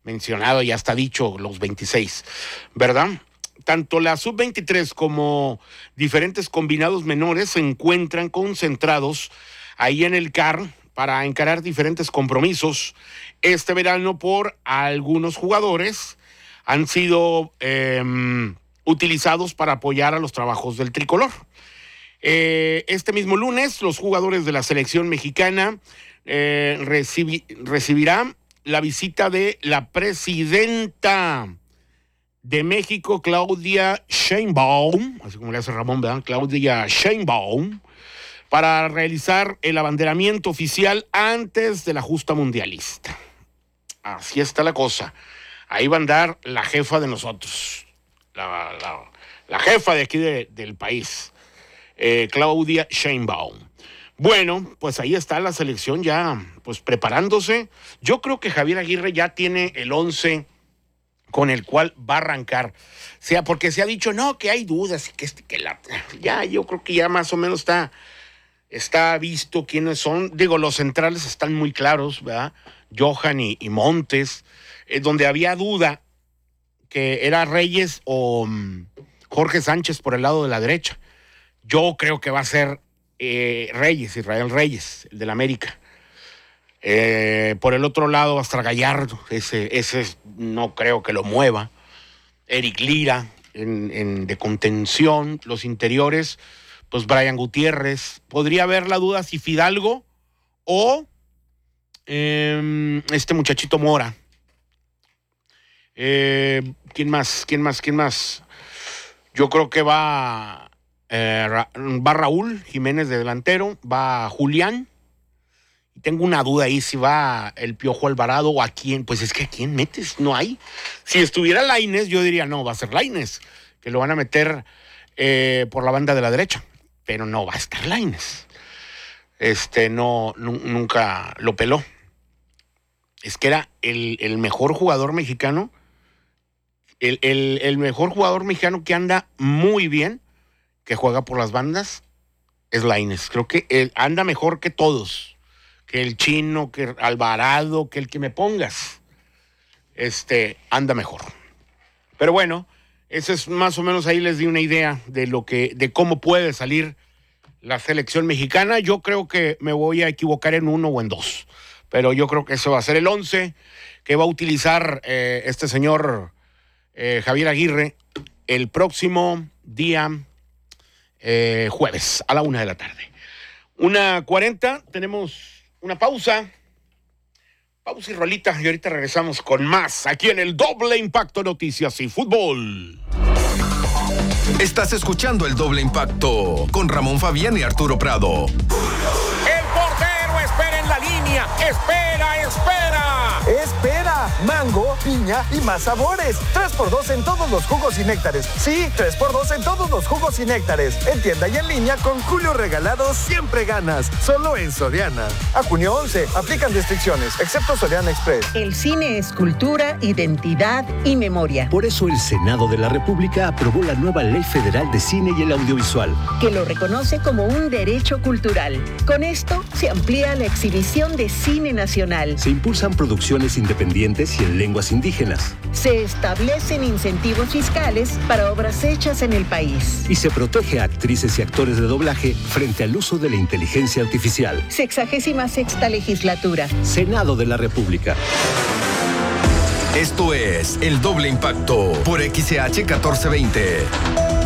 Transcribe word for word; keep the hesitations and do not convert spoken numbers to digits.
mencionado, ya está dicho, los veintiséis, ¿verdad? Tanto la sub veintitrés como diferentes combinados menores se encuentran concentrados ahí en el C A R para encarar diferentes compromisos este verano por algunos jugadores han sido eh, utilizados para apoyar a los trabajos del tricolor. Eh, este mismo lunes, los jugadores de la selección mexicana eh, recibi- recibirán la visita de la presidenta de México, Claudia Sheinbaum, así como le hace Ramón, ¿verdad? Claudia Sheinbaum, para realizar el abanderamiento oficial antes de la justa mundialista. Así está la cosa. Ahí va a andar la jefa de nosotros, la, la, la jefa de aquí de, del país, eh, Claudia Sheinbaum. Bueno, pues ahí está la selección ya pues preparándose. Yo creo que Javier Aguirre ya tiene el once con el cual va a arrancar. O sea, porque se ha dicho, no, que hay dudas y que este, que la... Ya, yo creo que ya más o menos está, está visto quiénes son. Digo, los centrales están muy claros, ¿verdad? Johan y, y Montes. Eh, donde había duda que era Reyes o um, Jorge Sánchez por el lado de la derecha. Yo creo que va a ser eh, Reyes, Israel Reyes, el del América. Eh, por el otro lado va a estar Gallardo, ese, ese no creo que lo mueva. Eric Lira en, en, de contención, los interiores, pues Brian Gutiérrez. Podría haber la duda si Fidalgo o eh, este muchachito Mora. Eh, ¿Quién más? ¿Quién más? ¿Quién más? Yo creo que va, eh, va Raúl Jiménez de delantero, va Julián. Tengo una duda ahí si va el Piojo Alvarado o a quién. Pues es que a quién metes, no hay. Si estuviera Lainez, yo diría, no, va a ser Lainez, que lo van a meter eh, por la banda de la derecha. Pero no va a estar Lainez. Este, no, n- nunca lo peló. Es que era el, el mejor jugador mexicano, el, el, el mejor jugador mexicano que anda muy bien, que juega por las bandas, es Lainez. Creo que él anda mejor que todos. Que el Chino, que Alvarado, que el que me pongas, este, anda mejor. Pero bueno, ese es más o menos, ahí les di una idea de lo que, de cómo puede salir la selección mexicana. Yo creo que me voy a equivocar en uno o en dos, pero yo creo que eso va a ser el once que va a utilizar eh, este señor eh, Javier Aguirre el próximo día eh, jueves a la una de la tarde. Una cuarenta, tenemos una pausa, pausa y rolita, y ahorita regresamos con más aquí en el Doble Impacto Noticias y Fútbol. Estás escuchando el Doble Impacto con Ramón Fabián y Arturo Prado. El portero espera en la línea, espera, espera. Espera, mango, piña y más sabores. tres por dos en todos los jugos y néctares. Sí, tres por dos en todos los jugos y néctares. En tienda y en línea con Julio Regalado siempre ganas. Solo en Soriana. A junio once, aplican restricciones, excepto Soriana Express. El cine es cultura, identidad y memoria. Por eso el Senado de la República aprobó la nueva Ley Federal de Cine y el Audiovisual, que lo reconoce como un derecho cultural. Con esto se amplía la exhibición de cine nacional. Se impulsan producciones independientes y en lenguas indígenas. Se establecen incentivos fiscales para obras hechas en el país. Y se protege a actrices y actores de doblaje frente al uso de la inteligencia artificial. Sexagésima sexta legislatura. Senado de la República. Esto es El Doble Impacto por X C H catorce veinte.